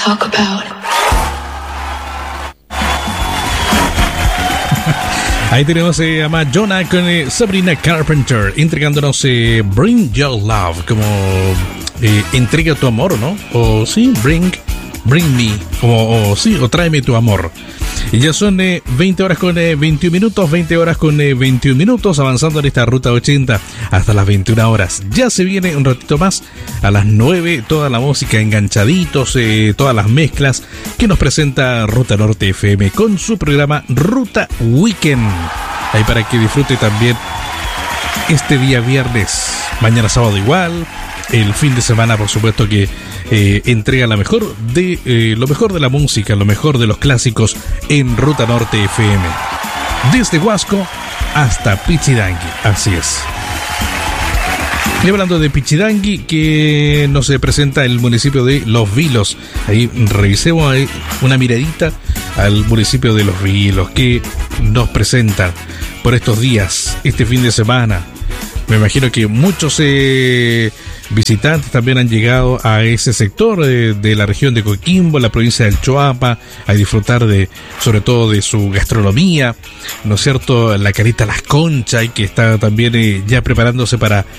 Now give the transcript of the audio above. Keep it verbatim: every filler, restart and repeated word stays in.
talk about. Ahí tenemos eh, a Madonna con eh, Sabrina Carpenter entregándonos eh, Bring Your Love, como eh, entrega tu amor, ¿no? O sí, Bring, Bring Me, o, o sí, o tráeme tu amor. Y ya son eh, veinte horas con eh, veintiún minutos, veinte horas con eh, veintiún minutos, avanzando en esta ruta ochenta hasta las veintiuna horas. Ya se viene un ratito más, a las nueve, toda la música enganchaditos, eh, todas las mezclas que nos presenta Ruta Norte F M con su programa Ruta Weekend. Ahí para que disfrute también este día viernes, mañana sábado igual, el fin de semana por supuesto que eh, entrega la mejor de eh, lo mejor de la música, lo mejor de los clásicos en Ruta Norte F M. Desde Huasco hasta Pichidangui, así es. Y hablando de Pichidangui, que nos presenta el municipio de Los Vilos. Ahí revisemos ahí una miradita al municipio de Los Vilos, que nos presentan por estos días, este fin de semana. Me imagino que muchos eh, visitantes también han llegado a ese sector eh, de la región de Coquimbo, la provincia del Choapa, a disfrutar de, sobre todo de su gastronomía, ¿no es cierto? La carita Las Conchas, y que está también eh, ya preparándose para